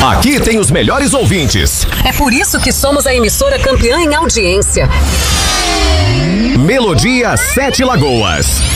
Aqui tem os melhores ouvintes. É por isso que somos a emissora campeã em audiência. Melodia Sete Lagoas.